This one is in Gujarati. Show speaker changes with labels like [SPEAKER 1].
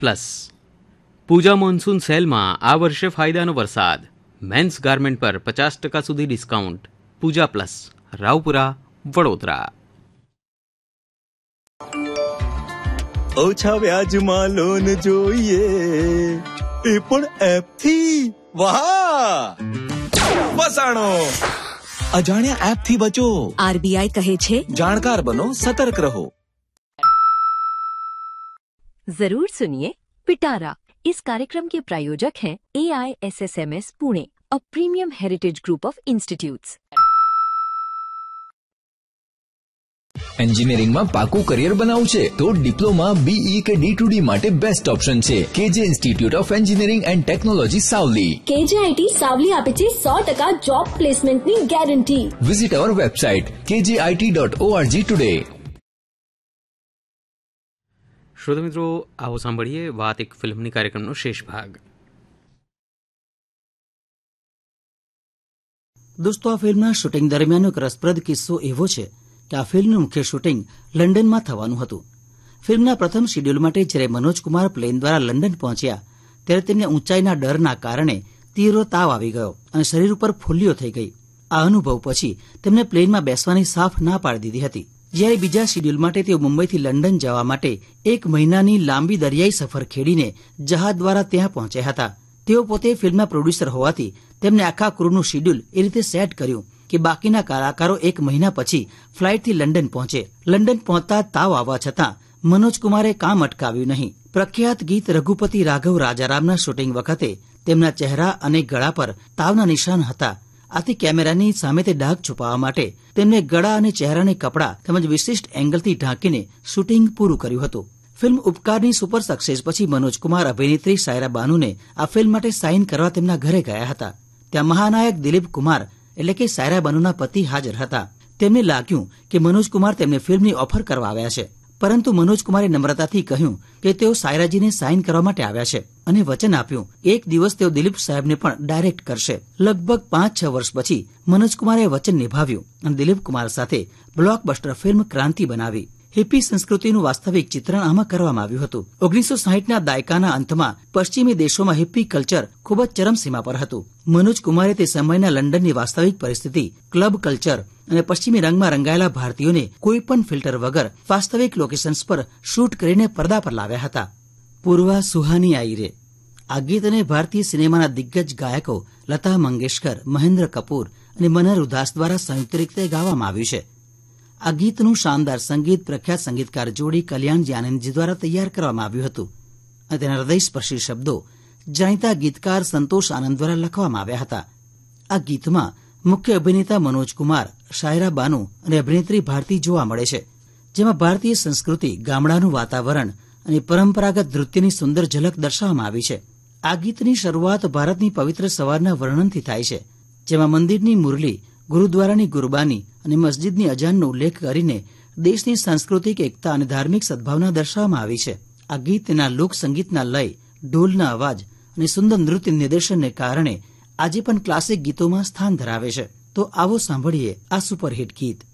[SPEAKER 1] પ્લસ. પૂજા મોન્સૂન સેલમાં આ વર્ષે ફાયદાનો વરસાદ. મેન્સ ગાર્મેન્ટ પર 50% સુધી ડિસ્કાઉન્ટ. પૂજા પ્લસ, રાવપુરા, વડોદરા.
[SPEAKER 2] ઓછા વ્યાજમાં લોન જોઈએ, એ પણ એપથી. વાહ, વસાણો. અજાણ્યા એપથી બચો.
[SPEAKER 3] આરબીઆઈ કહે છે,
[SPEAKER 2] જાણકાર બનો, સતર્ક રહો.
[SPEAKER 3] जरूर सुनिए पिटारा. इस कार्यक्रम के प्रायोजक हैं AISSMS Pune, a premium heritage group of institutes.
[SPEAKER 4] એન્જિનિયરિંગમાં પાકું કરિયર બનાવવું છે તો ડિપ્લોમા, બીઈ કે D2D માટે બેસ્ટ ઓપ્શન છે કેજે institute of engineering and technology Savli.
[SPEAKER 5] KJIT Savli આપે છે 100% જોબ પ્લેસમેન્ટની ગેરંટી.
[SPEAKER 4] વિઝિટ અવર વેબસાઇટ kjit.org ટુડે.
[SPEAKER 1] શ્રોતા મિત્રો, આવો સાંભળીએ વાત એક ફિલ્મની કાર્યક્રમનો શેષ ભાગ.
[SPEAKER 6] દોસ્તો, આ ફિલ્મના શૂટિંગ દરમિયાનનો એક રસપ્રદ કિસ્સો એવો છે કે આ ફિલ્મનું મુખ્ય શૂટિંગ લંડનમાં થવાનું હતું. ફિલ્મના પ્રથમ શિડ્યુલ માટે જ્યારે મનોજ કુમાર પ્લેન દ્વારા લંડન પહોંચ્યા ત્યારે તેમને ઊંચાઈના ડરના કારણે તીવ્ર તાવ આવી ગયો અને શરીર ઉપર ફોલ્લીઓ થઈ ગઈ. આ અનુભવ પછી તેમને પ્લેનમાં બેસવાની સાફ ના પાડી દીધી હતી. જ્યારે બીજા શિડ્યુલ માટે તેઓ મુંબઈથી લંડન જવા માટે 1 મહિનાની લાંબી દરિયાઈ સફર ખેડીને જહાજ દ્વારા ત્યાં પહોંચ્યા હતા. તેઓ પોતે ફિલ્મના પ્રોડ્યુસર હોવાથી તેમને આખા ક્રૂનું શિડ્યુલ એ રીતે સેટ કર્યું કે બાકીના કલાકારો 1 મહિના પછી ફ્લાઇટથી લંડન પહોંચે. લંડન પહોંચતા તાવ આવવા છતાં મનોજ કુમારે કામ અટકાવ્યું નહીં. પ્રખ્યાત ગીત રઘુપતિ રાઘવ રાજારામના શૂટિંગ વખતે તેમના ચહેરા અને ગળા પર તાવના નિશાન હતા. આથી કેમેરાની સામે તે ડાઘ છુપાવવા માટે તેમને ગળા અને ચહેરાને કપડાં તેમજ વિશિષ્ટ એંગલથી ઢાંકીને શૂટિંગ પૂરું કર્યું હતું. ફિલ્મ ઉપકારની સુપર સક્સેસ પછી મનોજ કુમાર અભિનેત્રી સાયરા બાનુને આ ફિલ્મ માટે સાઇન કરવા તેમના ઘરે ગયા હતા. ત્યાં મહાનાયક દિલીપ કુમાર એટલે કે સાયરા બાનુના પતિ હાજર હતા. તેમને લાગ્યું કે મનોજ કુમાર તેમને ફિલ્મની ઓફર કરવા આવ્યા છે, પરંતુ મનોજ કુમારે નમ્રતાથી કહ્યું કે તેઓ સાયરાજીને સાઇન કરવા માટે આવ્યા છે અને વચન આપ્યું એક દિવસ તેઓ દિલીપ સાહેબને પણ ડાયરેક્ટ કરશે. લગભગ 5-6 વર્ષ પછી મનોજ કુમારે વચન નિભાવ્યું અને દિલીપ કુમાર સાથે બ્લોકબસ્ટર ફિલ્મ ક્રાંતિ બનાવી. હિપ્પી સંસ્કૃતિનું વાસ્તવિક ચિત્રણ આમાં કરવામાં આવ્યું હતું. 1960ના દાયકાના અંતમાં પશ્ચિમી દેશોમાં હિપ્પી કલ્ચર ખૂબ જ ચરમસીમા પર હતું. મનોજ કુમારે તે સમયના લંડનની વાસ્તવિક પરિસ્થિતિ, ક્લબ કલ્ચર અને પશ્ચિમી રંગમાં રંગાયેલા ભારતીયોને કોઈ પણ ફિલ્ટર વગર વાસ્તવિક લોકેશન્સ પર શૂટ કરીને પડદા પર લાવ્યા હતા. પૂર્વા સુહાની આઈ રે આ ગીત અને ભારતીય સિનેમાના દિગ્ગજ ગાયકો લતા મંગેશકર, મહેન્દ્ર કપૂર અને મનહર ઉદાસ દ્વારા સંયુક્ત રીતે ગાવામાં આવ્યું છે. આ ગીતનું શાનદાર સંગીત પ્રખ્યાત સંગીતકાર જોડી કલ્યાણજી આનંદજી દ્વારા તૈયાર કરવામાં આવ્યું હતું અને તેના હૃદયસ્પર્શી શબ્દો જાણીતા ગીતકાર સંતોષ આનંદ દ્વારા લખવામાં આવ્યા હતા. આ ગીતમાં મુખ્ય અભિનેતા મનોજ કુમાર, શાયરા બાનુ અને અભિનેત્રી ભારતી જોવા મળે છે, જેમાં ભારતીય સંસ્કૃતિ, ગામડાનું વાતાવરણ અને પરંપરાગત નૃત્યની સુંદર ઝલક દર્શાવવામાં આવી છે. આ ગીતની શરૂઆત ભારતની પવિત્ર સવારના વર્ણનથી થાય છે, જેમાં મંદિરની મુરલી, ગુરુદ્વારાની ગુરબાની અને મસ્જિદની અજાનનો ઉલ્લેખ કરીને દેશની સાંસ્કૃતિક એકતા અને ધાર્મિક સદભાવના દર્શાવવામાં આવી છે. આ ગીત તેના લોક સંગીતના લય, ઢોલના અવાજ અને સુંદર નૃત્ય નિદર્શનને કારણે આજે પણ ક્લાસિક ગીતોમાં સ્થાન ધરાવે છે. તો આવો સાંભળીએ આ સુપરહિટ ગીત.